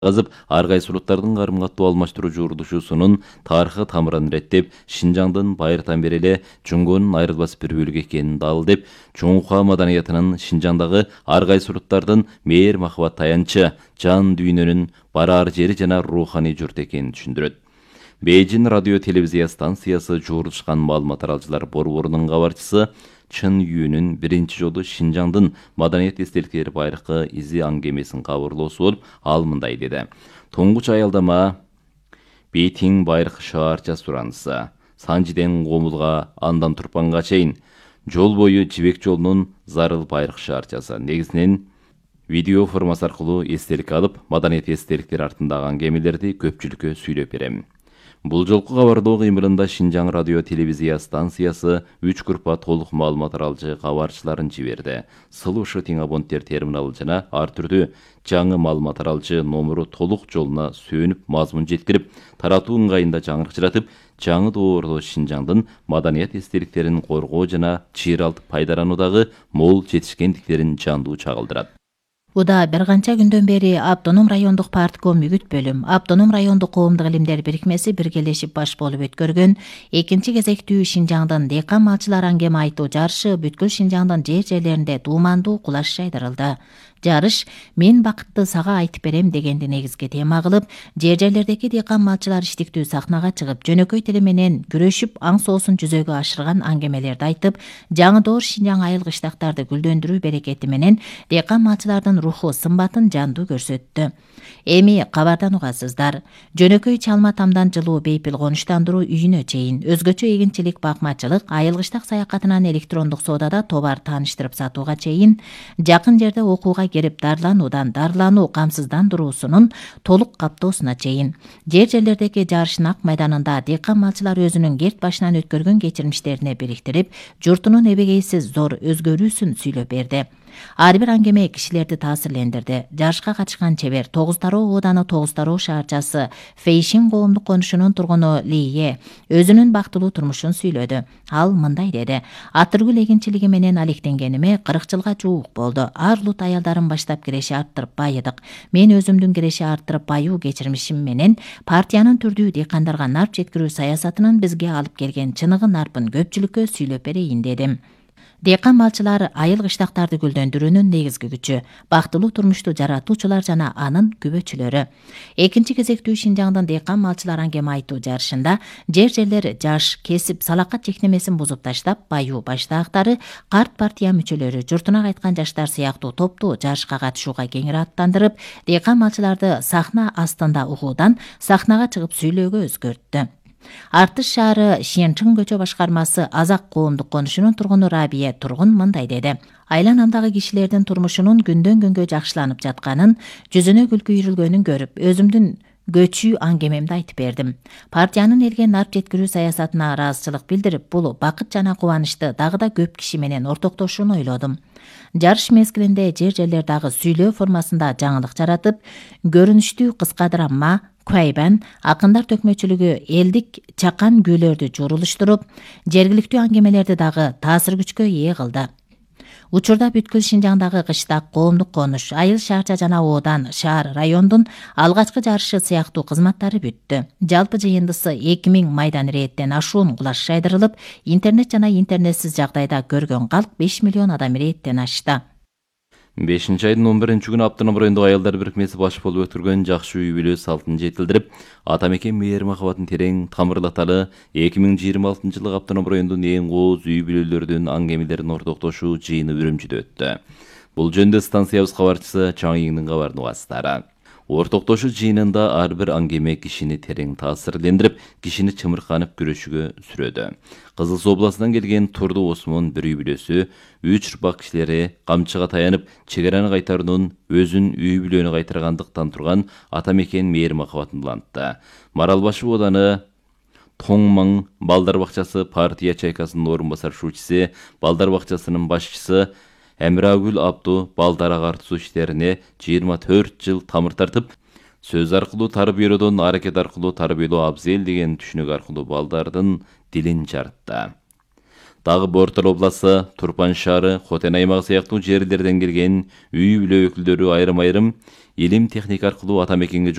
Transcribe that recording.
жазып, ар кайсы улуттардын карым-каттуу алмаштыруучу урдушуусунун тарыхы тамырын реттеп, Шинжаңдын байыртан бери эле Жуңгонун айрылбас бир бөлүгү экенин далылдеп, Чоңука маданиятынын Шинжаңдагы ар кайсы улуттардын мээр махабат таянчы, жан дүйнөнүн барар жери жана руханий журт экенин түшүндүрөт. Бейжин радио телевизия станциясы жуурушкан маалымат таралчылар борборунун кабарчысы Чын Юнүн биринчи жолу Шинжаңдын маданият эстеликтери байракы изи аңгемесин кабарлоосу болуп, ал мындай деди. Тоңгуч аялдама Бейтиң байракы шаарча суранысы, Санжиден Гомулга андан Турпанга чейин жол бою жибек жолунун зарыл байракы шаарчасы. Негизинен видео формасы аркылуу эстелик алып, маданият эстеликтери артындагы аңгемелерди көпчүлүккө сүйлөп берем. Бул жолку кабардоо кыймылында Шинжаң радио телевизия станциясы 3 группа толук маалымат таралчы кабарчыларын жиберди. Сылуу шытың абоненттер терминалы жана ар түрдүү жаңы маалымат таралчы номеру толук жолуна сөнүп, мазмун жеткирип, таратуу ыңгайында жаңырык жаратып, жаңы доордо Шинжаңдын маданият эстеликтерин коргоо жана чыйралтып пайдалануудагы мол жетишкендиктерин жандуу чагылдырат. Уда бир канча күндөн бери Автоном райондук партком үгүт бөлүм, Автоном райондук коомдук илимдер бирикмеси биргелешип баш болуп өткөргөн экинчи кезектүү Шинжаңдын дыйкан малчылар аңгеме айтуу жарышы бүткүл Шинжаңдын жерлеринде дуумандуу кулаш жайдырылды. Жарыш «Мен бакытты сага айтып берем» дегенди негизги тема кылып, жерлердеги дыйкан малчылар иштиктүү сахнага чыгып, жөнөкөй тили менен күрөшүп, аң соосун жүзөгө ашырган аңгемелерди айтып, жаңы доор Шинжаң айыл кыштактарды гүлдөндүрүү берекети менен дыйкан малчылардын руху сымбатын жандуу көрсөттү. Эми кабардан угасыздар. Жөнөкөй чалма тамдан жылуу бейпил конуштандыруу үйүнө чейин өзгөчө эгинчилик, бакмачылык, айыл кыштак саякатынан электрондук соодада товар тааныштырып сатууга чейин, жакын жерде окууга келип дарылануу камсыздандыруусунун толук каптоосуна чейин, жерлердеги жарыштын ак майданында дыйкан малчылар өзүнүн керт башынан өткөргөн кечирмиштерине бириктирип, журтунун эбегейсиз зор өзгөрүүсүн сүйлөп берди. Ар бир аңгеме кишилерди таасирлендирди. Жарышка катышкан чебер Тогуз Тароо ооданы Тогуз Тароо шаарчасы Фейшин коомдук конушунун тургуну Лие өзүнүн бактылуу турмушун сүйлөдү. Ал мындай деди: Атыргүл эгинчилиги менен алектенгениме 40 жылга жуук болду. Ар улут аялдарын баштап киреши арттырып байыдык. Мен өзүмдүн киреши арттырып байуу кечирмишим менен партиянын түрдүү дыйкандарга нарп жеткирүү саясатынын бизге алып келген чыныгы нарпын көпчүлүккө сүйлөп берейин дедим. Дыйкан малчылар айыл кыштактарды гүлдөндүрүүнүн негизги күчү, бактылуу турмушту жаратуучулар жана анын күбөчүлөрү. Экинчи кезектүү Шинжаңдын дыйкан малчылар аңгеме айтуу жарышында жерлер жаш, кесип, салакат чектемесин бузуп таштап, байуу баштаактары, карт партия мүчөлөрү, журтуна кайткан жаштар сыяктуу топту жарышка катышууга кеңири аттандырып, дыйкан малчыларды сахна астында угуудан сахнага чыгып сүйлөөгө өзгөрттү. Артыш шаары Шенчиң көчө башкармасы Азак коомдук конушунун тургуну Рабия Тургун мындай деди: Айланамдагы кишилердин турмушунун күндөн күнгө жакшыланып жатканын, жүзүнө күлкү үйрүлгөнүн көрүп, өзүмдүн көчүү аңгемемди айтып бердим. Партиянын элге нарп жеткирүү саясатына ыраазычылык билдирип, бул бакыт жана кубанычты дагы да көп киши менен ортоктошууну ойлодум. Жарыш мезгилинде жерлер дагы сүйлөө формасында жаңылык жаратып, көрүнүштүү кыска драма, Куайбан, акындар төкмөчүлүгү элдик чакан күүлөрдү журулуштуруп, жергиликтүү аңгемелерди дагы таасир күчкө ээ кылды. Учурда бүткүл Шинжаңдагы кыштак, коомдук конуш, айыл шаарча жана оодан, шаар, райондун алгачкы жарышы сыяктуу кызматтары бүттү. Жалпы жыйындысы 2000 майдан ирээттен ашуун кулаш жайдырылып, интернет жана интернетсиз жагдайда көргөн калк 5 миллион адам ирээттен ашты. 5-айдын 11-күнү Автоном райондук аялдар бирикмеси баш болуп өткөргөн жакшы үй бүлө салтын жетилдирип, ата мекен мээр махабатын терең тамырлаталы 2026-жылы Автоном райондун эң кооз үй бүлөлөрдүн аңгемелерин ортоктошуу жыйыны Үрүмчүдө өттү. Бул жөнүндө станциябыз кабарчысы Чаңйыңдын кабарын угасыздар. Ортоктошуу жыйынында ар бир аңгеме кишини терең таасирлендирип, кишини чымырканып күрөшүүгө сүрөдү. Кызыл Суу областынан келген Турду Осмон бир үй бүлөсү 3 ырбак кишилери камчыга таянып, чегераны кайтаруунун өзүн үй бүлөнү кайтаргандыктан турган ата мекен мээр махабатын улантты. Маралбашы ооданы Тоңмаң балдар бакчасы партия чайкасынын орун басарчысы, балдар бакчасынын башчысы Эмрагүл Абду балдар агартуу иштерине 24 жыл тамыр тартып, сөз аркылуу тарбиялоодон аракет аркылуу тарбиялоо абзел деген түшүнүк аркылуу балдардын дилин жарытты. Дагы Бортал областы, Турпан шаары, Хотен аймагы сыяктуу жерлерден келген үй бүлө өкүлдөрү айрым-айрым илим техника аркылуу ата мекенге